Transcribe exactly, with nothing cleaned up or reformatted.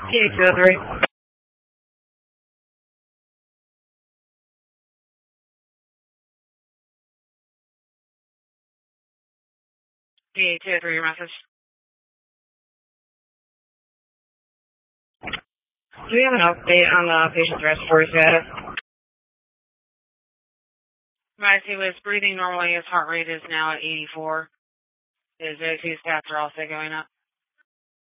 T two oh three. T two oh three, your message. Do we have an update on the patient's respiratory status? Right, he was breathing normally. His heart rate is now at eighty-four. His O two stats are also going up.